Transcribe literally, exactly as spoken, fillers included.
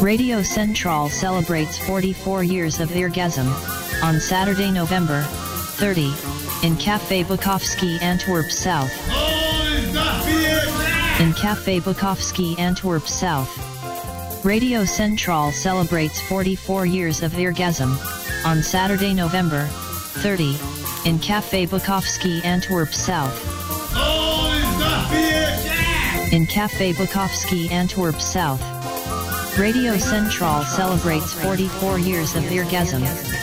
Radio Central celebrates forty-four years of Eergasm on Saturday, November thirtieth, in Café Bukowski, Antwerp South. In Café Bukowski, Antwerp South. Radio Central celebrates forty-four years of Eergasm on Saturday, November thirtieth, in Café Bukowski, Antwerp South. In Café Bukowski, Antwerp South. Radio Central celebrates forty-four years of Eergasm